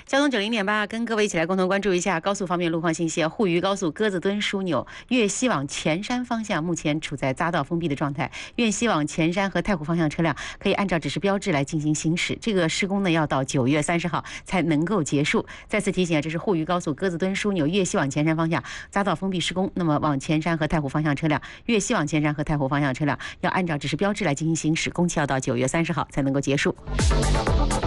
交通90.8，跟各位一起来共同关注一下高速方面路况信息。沪渝高速鸽子墩枢纽粤西往前山方向目前处在匝道封闭的状态，粤西往前山和太湖方向车辆可以按照指示标志来进行行驶。这个施工呢要到9月30号才能够结束。再次提醒，这是沪渝高速鸽子墩枢纽粤西往前山方向匝道封闭施工，那么往前山和太湖方向车辆，粤西往前山和太湖方向车辆要按照指示标志来进行行驶，工期要到9月30号才能够结束。